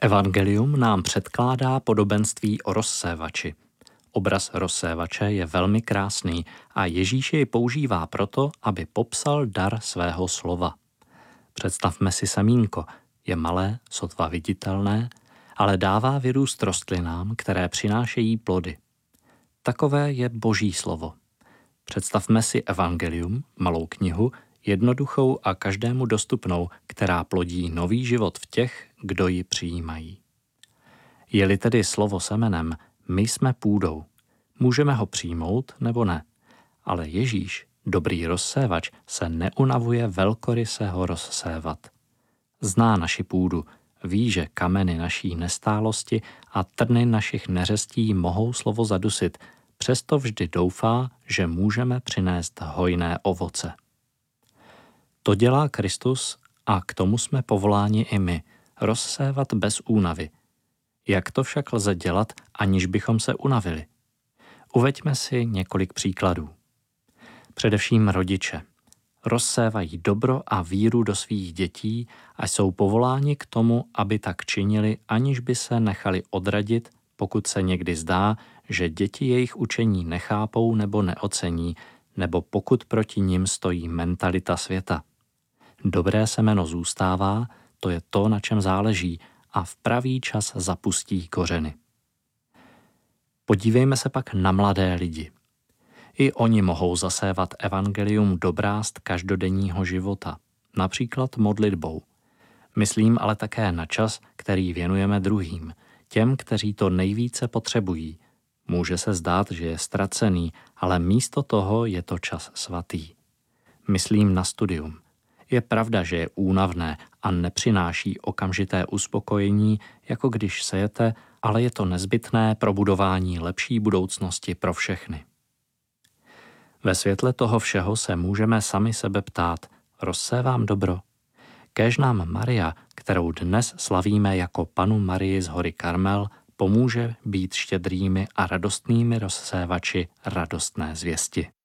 Evangelium nám předkládá podobenství o rozsévači. Obraz rozsévače je velmi krásný a Ježíš jej používá proto, aby popsal dar svého slova. Představme si semínko. Je malé, sotva viditelné, ale dává vyrůst rostlinám, které přinášejí plody. Takové je Boží slovo. Představme si Evangelium, malou knihu, jednoduchou a každému dostupnou, která plodí nový život v těch, kdo ji přijímají. Je-li tedy slovo semenem, my jsme půdou. Můžeme ho přijmout nebo ne. Ale Ježíš, dobrý rozsévač, se neunavuje velkoryse ho rozsévat. Zná naši půdu, ví, že kameny naší nestálosti a trny našich neřestí mohou slovo zadusit, přesto vždy doufá, že můžeme přinést hojné ovoce. To dělá Kristus a k tomu jsme povoláni i my, rozsévat bez únavy. Jak to však lze dělat, aniž bychom se unavili? Uveďme si několik příkladů. Především rodiče. Rozsévají dobro a víru do svých dětí a jsou povoláni k tomu, aby tak činili, aniž by se nechali odradit, pokud se někdy zdá, že děti jejich učení nechápou nebo neocení, nebo pokud proti nim stojí mentalita světa. Dobré semeno zůstává, to je to, na čem záleží, a v pravý čas zapustí kořeny. Podívejme se pak na mladé lidi. I oni mohou zasévat evangelium do brázd každodenního života, například modlitbou. Myslím ale také na čas, který věnujeme druhým, těm, kteří to nejvíce potřebují. Může se zdát, že je ztracený, ale místo toho je to čas svatý. Myslím na studium. Je pravda, že je únavné a nepřináší okamžité uspokojení, jako když sejete, ale je to nezbytné pro budování lepší budoucnosti pro všechny. Ve světle toho všeho se můžeme sami sebe ptát, rozsévám dobro? Kéž nám Maria, kterou dnes slavíme jako Pannu Marii z hory Karmel, pomůže být štědrými a radostnými rozsévači radostné zvěsti.